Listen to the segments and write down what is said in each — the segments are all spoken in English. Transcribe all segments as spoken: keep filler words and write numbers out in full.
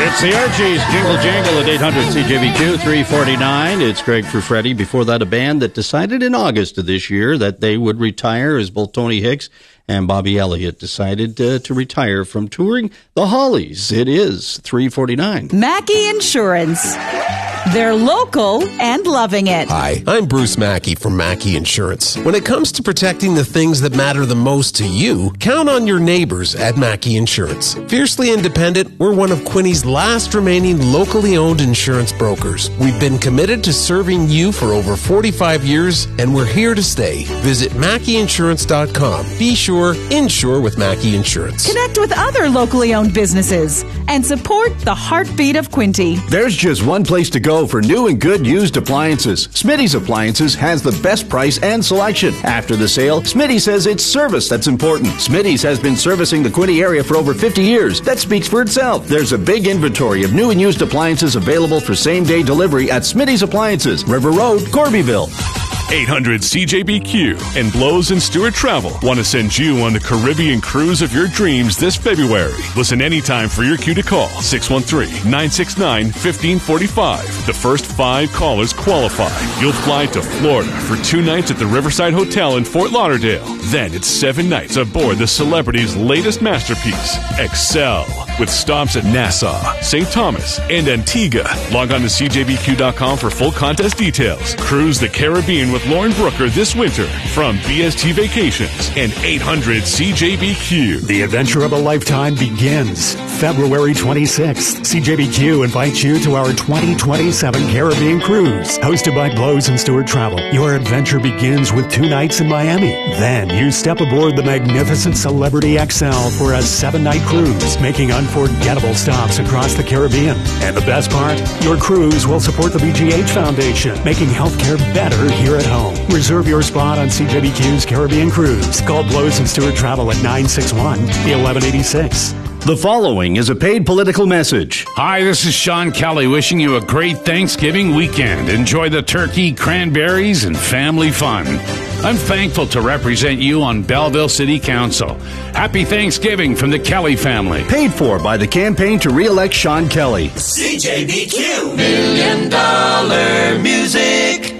It's the Archies Jingle Jangle at eight hundred C J B Q three forty-nine. It's Greg for Freddie. Before that, a band that decided in August of this year that they would retire, as both Tony Hicks and Bobby Elliott decided uh, to retire from touring the Hollies. It is three forty-nine. Mackey Insurance. They're local and loving it. Hi, I'm Bruce Mackey from Mackey Insurance. When it comes to protecting the things that matter the most to you, count on your neighbors at Mackey Insurance. Fiercely independent, we're one of Quinny's last remaining locally owned insurance brokers. We've been committed to serving you for over forty-five years, and we're here to stay. Visit Mackey Insurance dot com. Be sure, insure with Mackey Insurance. Connect with other locally owned businesses and support the heartbeat of Quinty. There's just one place to go for new and good used appliances. Smitty's Appliances has the best price and selection. After the sale, Smitty says it's service that's important. Smitty's has been servicing the Quinty area for over fifty years. That speaks for itself. There's a big inventory of new and used appliances available for same-day delivery at Smitty's Appliances, River Road, Corbyville. eight hundred C J B Q and Blows and Stewart Travel want to send you on the Caribbean cruise of your dreams this February. Listen anytime for your cue to call six one three, nine six nine, one five four five. The first five callers qualify. You'll fly to Florida for two nights at the Riverside Hotel in Fort Lauderdale. Then it's seven nights aboard the celebrity's latest masterpiece, Excel, with stops at Nassau, Saint Thomas, and Antigua. Log on to C J B Q dot com for full contest details. Cruise the Caribbean with Lauren Brooker this winter from B S T Vacations and eight hundred C J B Q. The adventure of a lifetime begins February twenty-sixth. C J B Q invites you to our twenty twenty-seven Caribbean Cruise. Hosted by Blows and Stewart Travel. Your adventure begins with two nights in Miami. Then you step aboard the magnificent Celebrity X L for a seven-night cruise, making unforgettable stops across the Caribbean. And the best part? Your cruise will support the B G H Foundation, making healthcare better here at home. Reserve your spot on C J B Q's Caribbean Cruise. Call Blows and Stewart Travel at nine six one, eleven eighty-six. The following is a paid political message. Hi, this is Sean Kelly wishing you a great Thanksgiving weekend. Enjoy the turkey, cranberries, and family fun. I'm thankful to represent you on Belleville City Council. Happy Thanksgiving from the Kelly family. Paid for by the campaign to re-elect Sean Kelly. C J B Q, Million Dollar Music.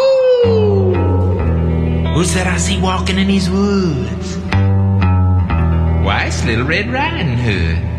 Oh! Who's that I see walking in these woods? Why, it's Little Red Riding Hood.